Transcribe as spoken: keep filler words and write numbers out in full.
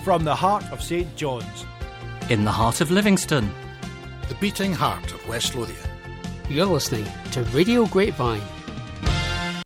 From the heart of St John's. In the heart of Livingston. The beating heart of West Lothian. You're listening to Radio Grapevine.